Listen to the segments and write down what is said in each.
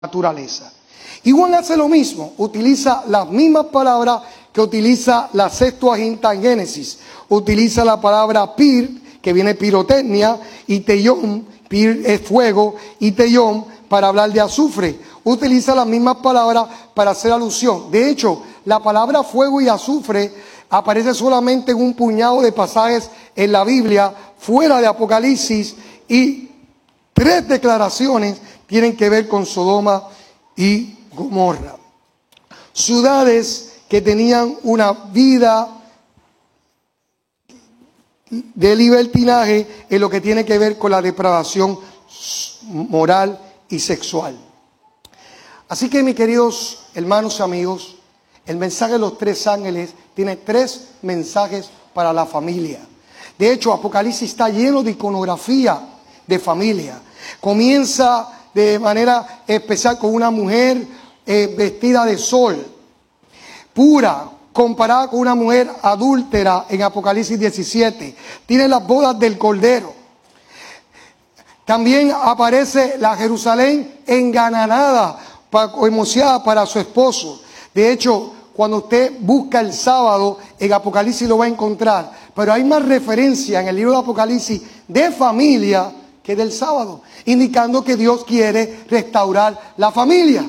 naturaleza. Y Juan hace lo mismo, utiliza las mismas palabras que utiliza la Septuaginta en Génesis. Utiliza la palabra pir, que viene pirotecnia, y teión, pir es fuego, y teión para hablar de azufre. Utiliza las mismas palabras para hacer alusión. De hecho, la palabra fuego y azufre aparece solamente en un puñado de pasajes en la Biblia, fuera de Apocalipsis, y 3 declaraciones tienen que ver con Sodoma y Gomorra. Ciudades que tenían una vida de libertinaje en lo que tiene que ver con la depravación moral y sexual. Así que, mis queridos hermanos y amigos, el mensaje de los 3 ángeles tiene 3 mensajes para la familia. De hecho, Apocalipsis está lleno de iconografía de familia. Comienza de manera especial con una mujer vestida de sol, pura, comparada con una mujer adúltera en Apocalipsis 17. Tiene las bodas del Cordero. También aparece la Jerusalén engalanada, emocionada para su esposo. De hecho, cuando usted busca el sábado, en Apocalipsis lo va a encontrar. Pero hay más referencia en el libro de Apocalipsis de familia que del sábado, indicando que Dios quiere restaurar la familia.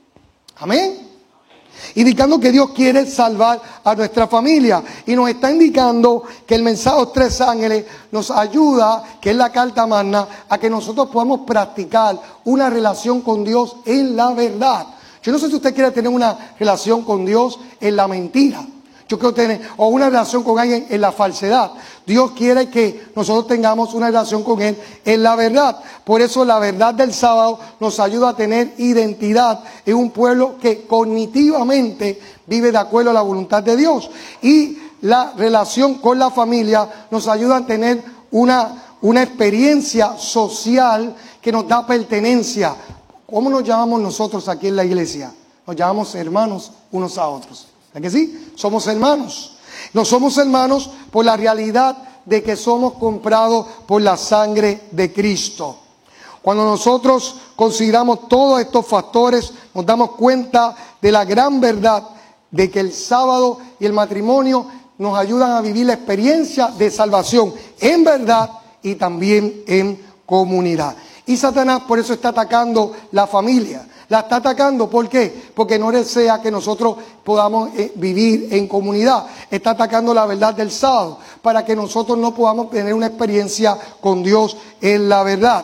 Amén. Indicando que Dios quiere salvar a nuestra familia. Y nos está indicando que el mensaje de los 3 ángeles nos ayuda, que es la carta magna, a que nosotros podamos practicar una relación con Dios en la verdad. Yo no sé si usted quiere tener una relación con Dios en la mentira. Yo quiero tener, o una relación con alguien en la falsedad. Dios quiere que nosotros tengamos una relación con Él en la verdad. Por eso la verdad del sábado nos ayuda a tener identidad en un pueblo que cognitivamente vive de acuerdo a la voluntad de Dios. Y la relación con la familia nos ayuda a tener una experiencia social que nos da pertenencia. ¿Cómo nos llamamos nosotros aquí en la iglesia? Nos llamamos hermanos unos a otros. ¿Es que sí? Somos hermanos. No somos hermanos por la realidad de que somos comprados por la sangre de Cristo. Cuando nosotros consideramos todos estos factores, nos damos cuenta de la gran verdad de que el sábado y el matrimonio nos ayudan a vivir la experiencia de salvación en verdad y también en comunidad. Y Satanás por eso está atacando la familia. La está atacando, ¿por qué? Porque no desea que nosotros podamos vivir en comunidad. Está atacando la verdad del sábado, para que nosotros no podamos tener una experiencia con Dios en la verdad.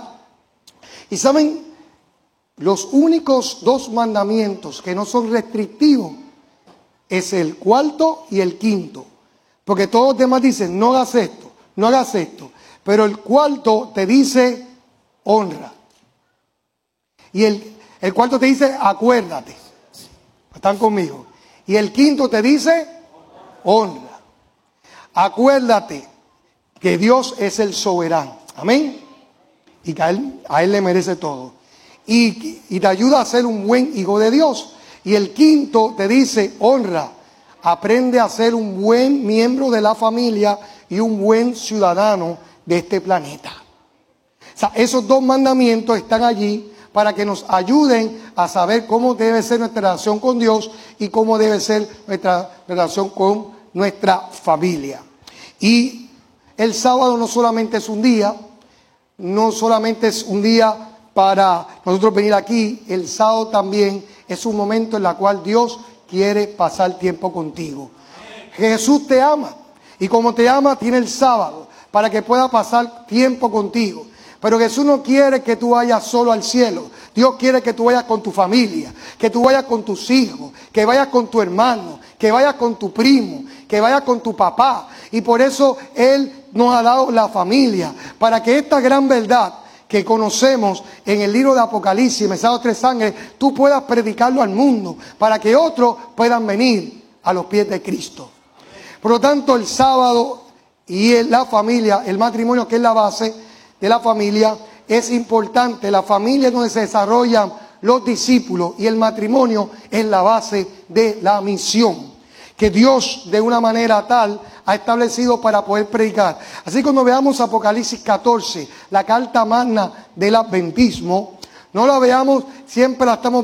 Y saben, los únicos 2 mandamientos que no son restrictivos es el 4º y el 5º. Porque todos los demás dicen, no hagas esto, no hagas esto. Pero el 4º te dice, honra. Y el 4º te dice, acuérdate. ¿Están conmigo? Y el 5º te dice, honra. Acuérdate que Dios es el soberano. Amén. Y que a Él le merece todo. Y te ayuda a ser un buen hijo de Dios. Y el 5º te dice, honra. Aprende a ser un buen miembro de la familia y un buen ciudadano de este planeta. O sea, esos 2 mandamientos están allí para que nos ayuden a saber cómo debe ser nuestra relación con Dios y cómo debe ser nuestra relación con nuestra familia. Y el sábado no solamente es un día, no solamente es un día para nosotros venir aquí, el sábado también es un momento en el cual Dios quiere pasar tiempo contigo. Jesús te ama y como te ama tiene el sábado para que pueda pasar tiempo contigo. Pero Jesús no quiere que tú vayas solo al cielo. Dios quiere que tú vayas con tu familia, que tú vayas con tus hijos, que vayas con tu hermano, que vayas con tu primo, que vayas con tu papá. Y por eso Él nos ha dado la familia, para que esta gran verdad que conocemos en el libro de Apocalipsis, mensaje de los 3 ángeles, tú puedas predicarlo al mundo, para que otros puedan venir a los pies de Cristo. Por lo tanto, el sábado y la familia, el matrimonio, que es la base de la familia, es importante. La familia es donde se desarrollan los discípulos y el matrimonio es la base de la misión que Dios de una manera tal ha establecido para poder predicar. Así que cuando veamos Apocalipsis 14, la carta magna del adventismo, No la veamos, siempre la estamos